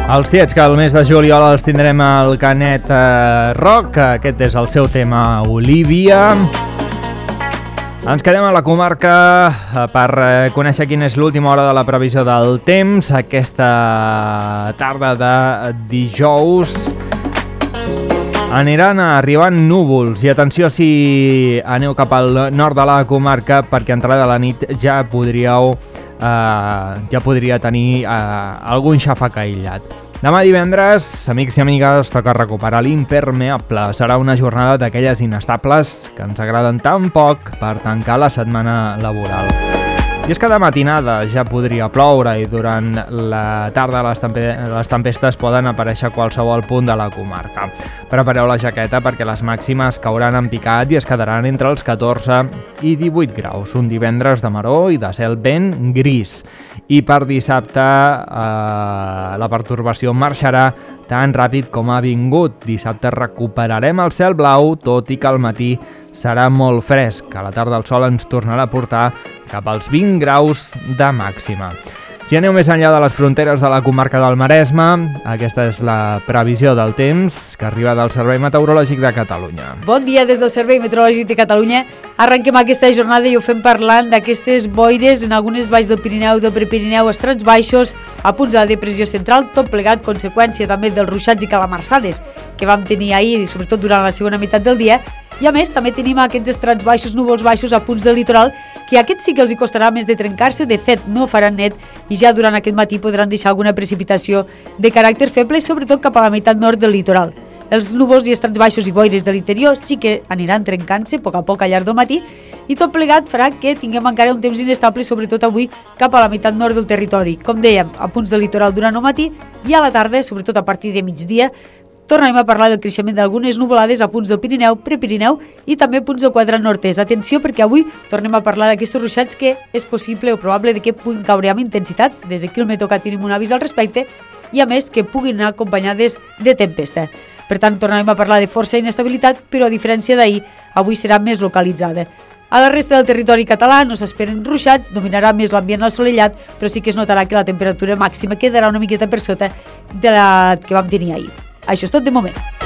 Els tiets que el mes de juliol els tindrem al Canet Rock. Aquest és el seu tema Olivia. Ens quedem a la comarca per conèixer quina és l'última hora de la previsió del temps. Aquesta tarda de dijous aniran arribant núvols i atenció si aneu cap al nord de la comarca, perquè a entrada de la nit ja podria tenir algun xàfec aïllat. Demà divendres, amics i amigues, toca recuperar l'impermeable. Serà una jornada d'aquelles inestables que ens agraden tan poc per tancar la setmana laboral. I és que de matinada ja podria ploure i durant la tarda les tempestes poden aparèixer a qualsevol punt de la comarca. Prepareu la jaqueta perquè les màximes cauran en picat i es quedaran entre els 14 i 18 graus. Un divendres de maror i de cel ben gris. I per dissabte la pertorbació marxarà tan ràpid com ha vingut. Dissabte recuperarem el cel blau, tot i que al matí serà molt fresc. A la tarda el sol ens tornarà a portar cap als 20 graus de màxima. Si aneu més enllà de les fronteres de la comarca del Maresme, aquesta és la previsió del temps que arriba del Servei Meteorològic de Catalunya. Bon dia des del Servei Meteorològic de Catalunya. Arrenquem aquesta jornada i ho fem parlant d'aquestes boires en algunes valls del Pirineu i del Prepirineu, estrats baixos, a punts de la depressió central, tot plegat conseqüència també dels ruixats i calamarsades que vam tenir ahir, sobretot durant la segona meitat del dia. I a més també tenim aquests estrats baixos, núvols baixos a punts del litoral, que a aquests sí que els hi costarà més de trencar-se. De fet, no faran net i ja durant aquest matí podran deixar alguna precipitació de caràcter feble i sobretot cap a la meitat nord del litoral. Els núvols i estrats baixos i boires de l'interior sí que aniran trencant-se a poc al llarg del matí i tot plegat farà que tinguem encara un temps inestable, sobretot avui cap a la meitat nord del territori. Com dèiem, a punts del litoral durant el matí i a la tarda, sobretot a partir de migdia, tornem a parlar del creixement d'algunes nuvolades a punts del Pirineu, Prepirineu i també punts del quadrant nord-est. Atenció, perquè avui tornem a parlar d'aquests ruixats que és possible o probable de que puguin caure amb intensitat. Des d'aquí al Metocat tenim un avís al respecte i a més que puguin anar acompanyades de tempesta. Per tant, tornem a parlar de força inestabilitat, però a diferència d'ahir, avui serà més localitzada. A la resta del territori català no s'esperen ruixats, dominarà més l'ambient assolellat, però sí que es notarà que la temperatura màxima quedarà una miqueta per sota de la que vam tenir ahir. Això és tot de moment.